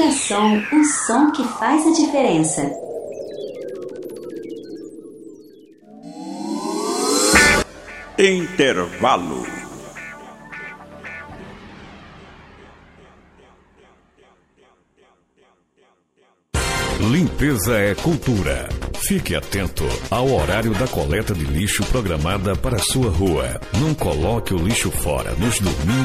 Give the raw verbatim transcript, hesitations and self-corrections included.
Rádio Som, um som que faz a diferença. Intervalo. Limpeza é cultura. Fique atento ao horário da coleta de lixo programada para a sua rua. Não coloque o lixo fora nos domingos